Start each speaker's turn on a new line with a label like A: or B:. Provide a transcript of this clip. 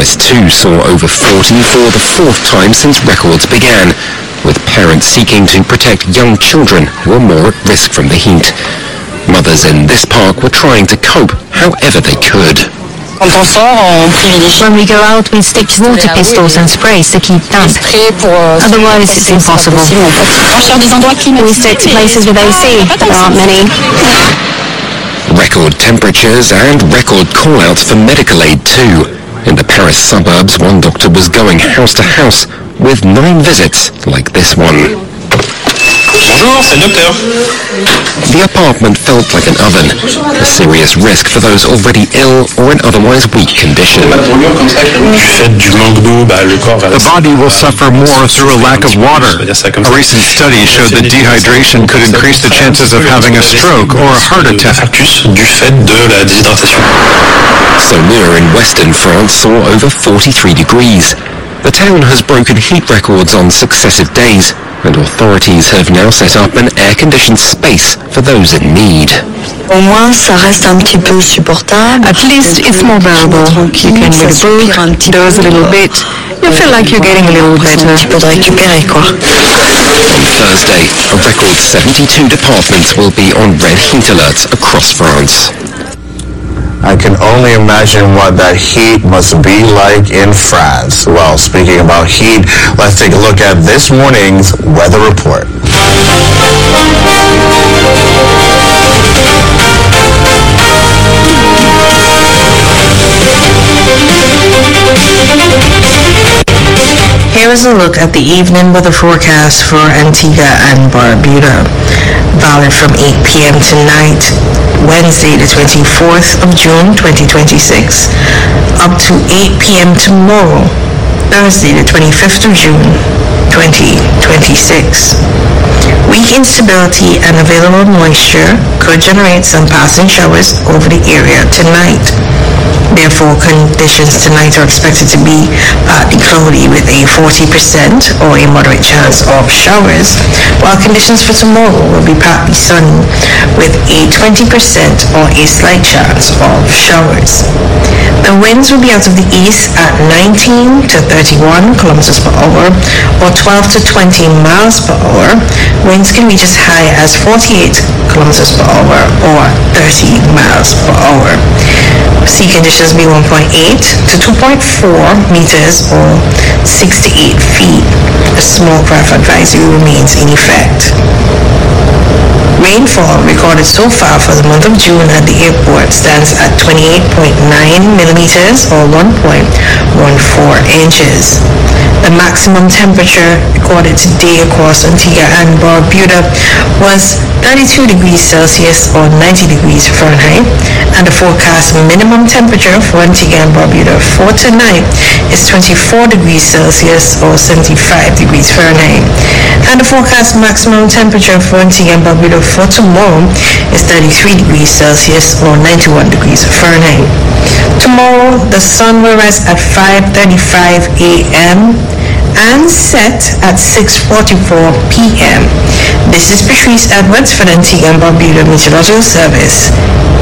A: Paris too saw over 40 for the fourth time since records began, with parents seeking to protect young children who are more at risk from the heat. Mothers in this park were trying to cope however they could.
B: When we go out, we stick water pistols and sprays to keep damp. Otherwise, it's impossible. We stick to places with AC, but there aren't many.
A: Record temperatures and record call-outs for medical aid too. In the Paris suburbs, one doctor was going house to house with 9 visits like this one.
C: Bonjour, c'est le docteur.
A: The apartment felt like an oven, a serious risk for those already ill or in otherwise weak condition.
C: The
D: body will suffer more through a lack of water. A recent study showed that dehydration could increase the chances of having a stroke or a heart attack.
A: Saumur in western France saw over 43 degrees. The town has broken heat records on successive days, and authorities have now set up an air-conditioned space for those in need.
E: At least it's more bearable. You can read a book, doze a little bit. You feel like you're getting a little better.
A: On Thursday, a record 72 departments will be on red heat alerts across France.
F: I can only imagine what that heat must be like in France. Well, speaking about heat, let's take a look at this morning's weather report.
G: Here is a look at the evening weather forecast for Antigua and Barbuda. Valid from 8 p.m. tonight, Wednesday the 24th of June 2026, up to 8 p.m. tomorrow, Thursday the 25th of June 2026. Weak instability and available moisture could generate some passing showers over the area tonight. Therefore, conditions tonight are expected to be partly cloudy with a 40% or a moderate chance of showers, while conditions for tomorrow will be partly sunny with a 20% or a slight chance of showers. The winds will be out of the east at 19 to 31 kilometers per hour or 12 to 20 miles per hour. Winds can reach as high as 48 kilometers per hour or 30 miles per hour. Sea conditions be 1.8 to 2.4 meters or 6 to 8 feet. A small craft advisory remains in effect. Rainfall recorded so far for the month of June at the airport stands at 28.9 millimeters or 1.14 inches. The maximum temperature recorded today across Antigua and Barbuda was 32 degrees Celsius or 90 degrees Fahrenheit, and the forecast minimum temperature for Antigua and Barbuda for tonight is 24 degrees Celsius or 75 degrees Fahrenheit, and the forecast maximum temperature for Antigua and Barbuda for tomorrow is 33 degrees Celsius or 91 degrees Fahrenheit. Tomorrow, the sun will rise at 5:35 a.m. and set at 6:44 p.m. This is Patrice Edwards for the Antigua and Barbuda Meteorological Service.